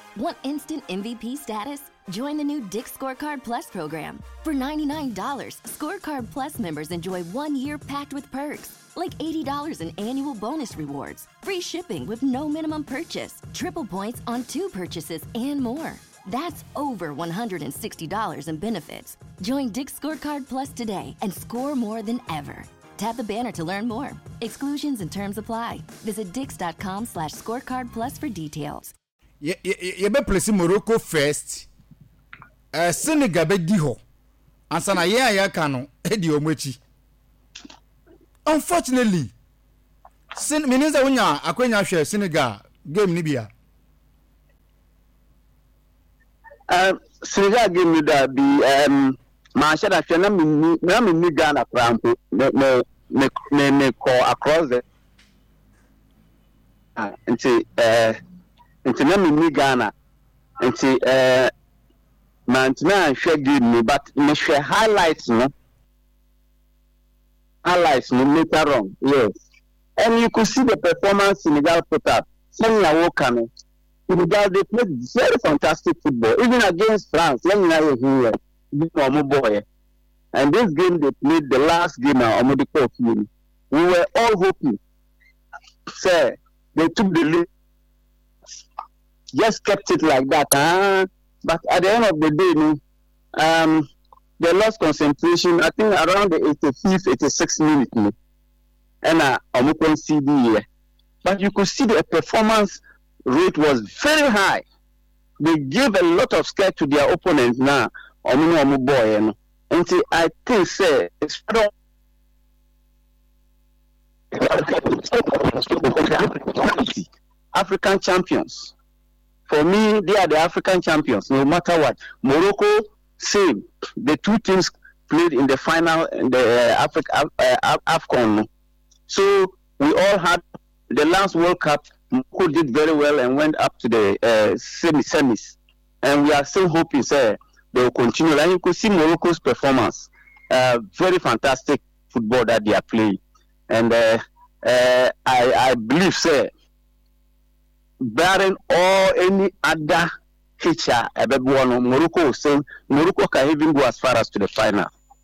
Want instant MVP status? Join the new Dick's Scorecard Plus program. For $99, Scorecard Plus members enjoy 1 year packed with perks, like $80 in annual bonus rewards, free shipping with no minimum purchase, triple points on 2 purchases, and more. That's over $160 in benefits. Join Dick's Scorecard Plus today and score more than ever. Tap the banner to learn more. Exclusions and terms apply. Visit dix.com/scorecard plus for details. You be placing Morocco first. Senegal be diho. Ansana ya kano edi omwechi. Unfortunately, Minister Unya akwenya hwe Senegal game ni bia. Senegal game ni da bi ma sha da hwe na mi Ghana krampo me call across the into na mi Ghana into man na hwe game ni but me hwe highlights later on, yes. And you could see the performance Senegal put up. Senegal they played very fantastic football, even against France. And this game they played, the last game, we were all hoping. Sir, they took the lead, just kept it like that. But at the end of the day, they lost concentration, I think, around the 85th, 86th minute. And I'm CD. But you could see the performance rate was very high. They gave a lot of scare to their opponents now. And so I think, say, African champions. For me, they are the African champions, no matter what. Morocco, same. The two teams played in the final in the AFCON. So we all had the last World Cup. Morocco did very well and went up to the semis. And we are still hoping, sir, they will continue. And you could see Morocco's performance. Very fantastic football that they are playing. And I believe, sir, barring all any other feature, Morocco can even go as far as to the final.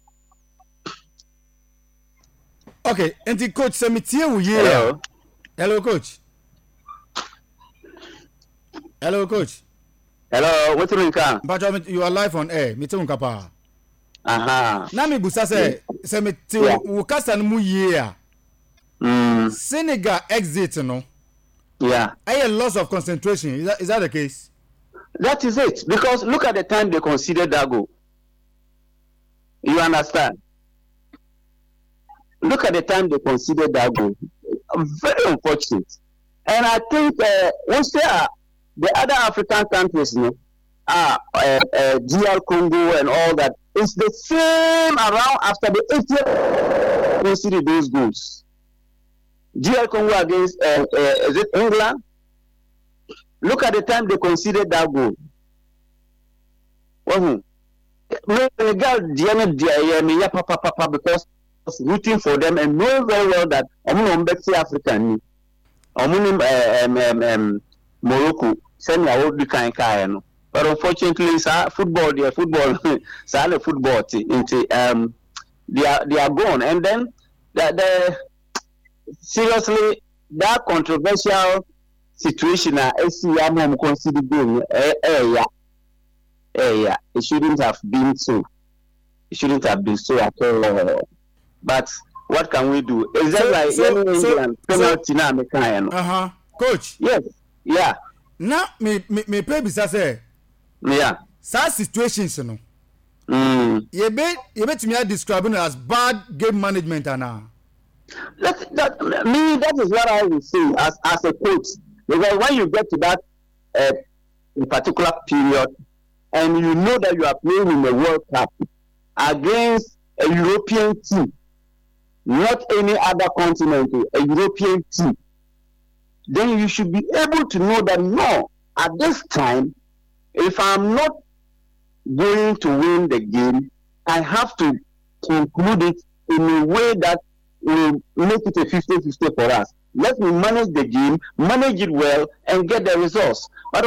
Okay, and the coach Hello. Hello, coach. Hello, coach. Hello, what's doing, Ka? But you are live on air. Meeting Kapa. Aha. Nami Busa say Wukasa mu year. Senegal exit, no? Yeah. A loss of concentration. Is that the case? That is it. Because look at the time they considered that goal. You understand? Look at the time they considered that goal. Very unfortunate. And I think once they are the other African countries, GR Congo and all that, it's the same around after the 80th consider those goals. GR Congo against is it England? Look at the time they considered that goal. Because I was rooting for them and know very well that I'm African. Morocco send our old kind. But unfortunately, football, they are gone. And then seriously, that controversial situation it shouldn't have been so. It shouldn't have been so at all. But what can we do? Is that England penalty now? Coach. Yes. Yeah. Now me pay bisa say. Yeah. Such situations, You bet me describe it as bad game management now. That is what I will say as a coach. Because when you get to that particular period and you know that you are playing in the World Cup against a European team, not any other continent, a European team, then you should be able to know that no, at this time, if I'm not going to win the game, I have to conclude it in a way that will make it a 50-50 for us. Let me manage the game, manage it well, and get the results.